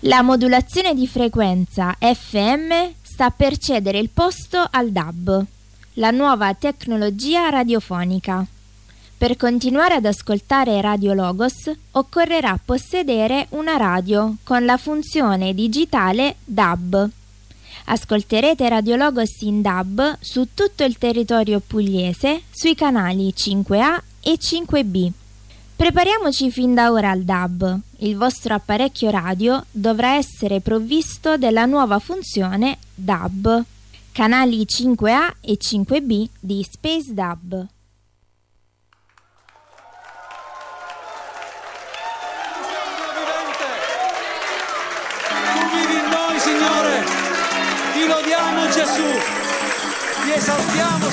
La modulazione di frequenza FM sta per cedere il posto al DAB, la nuova tecnologia radiofonica. Per continuare ad ascoltare Radio Logos occorrerà possedere una radio con la funzione digitale DAB. Ascolterete Radio Logos in DAB su tutto il territorio pugliese sui canali 5A e 5B. Prepariamoci fin da ora al DAB. Il vostro apparecchio radio dovrà essere provvisto della nuova funzione DAB. Canali 5A e 5B di Space DAB. Tu vivi in noi, Signore! Ti lodiamo, Gesù! Ti esaltiamo,